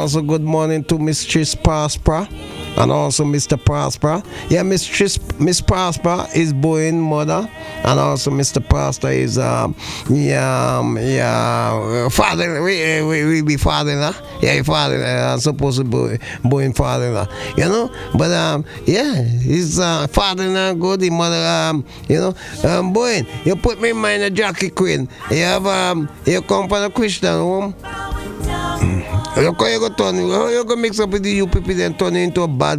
also good morning to Mistress Prosper and also Mr. Prosper. Yeah, Miss Prosper is Boeing mother, and also Mr. Prosper is father. We be father-in-law. Yeah, father. Supposed to be Boeing father-in-law. You know, but yeah, his father-in-law good. The mother Boeing. You put me in mind of Jackie Quinn. You have you come from a Christian home. You go turn, you go mix up with the you people then turn into a bad